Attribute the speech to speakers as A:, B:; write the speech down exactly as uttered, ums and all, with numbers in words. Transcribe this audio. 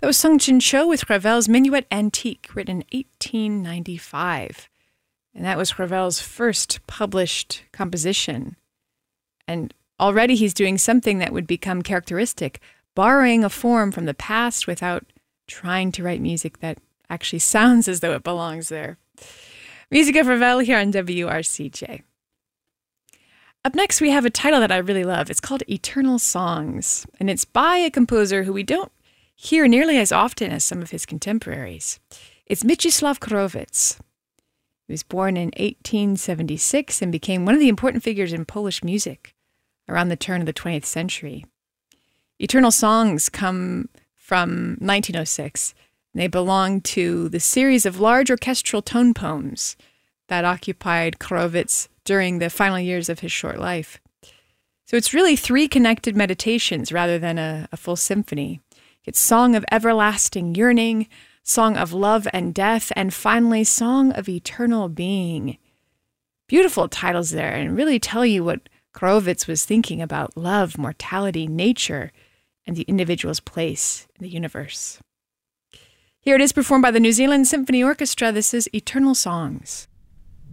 A: was Sung Jin Cho with Ravel's Minuet Antique, written in eighteen ninety-five. And that was Ravel's first published composition. And already he's doing something that would become characteristic, borrowing a form from the past without trying to write music that actually sounds as though it belongs there. Music of Ravel here on W R C J. Up next, we have a title that I really love. It's called Eternal Songs, and it's by a composer who we don't hear nearly as often as some of his contemporaries. It's Mieczysław Horowitz. He was born in eighteen seventy-six and became one of the important figures in Polish music around the turn of the twentieth century. Eternal Songs come from nineteen oh six, and they belong to the series of large orchestral tone poems that occupied Horowitz during the final years of his short life. So it's really three connected meditations rather than a, a full symphony. It's Song of Everlasting Yearning, Song of Love and Death, and finally, Song of Eternal Being. Beautiful titles there, and really tell you what Horowitz was thinking about love, mortality, nature, and the individual's place in the universe. Here it is performed by the New Zealand Symphony Orchestra. This is Eternal Songs.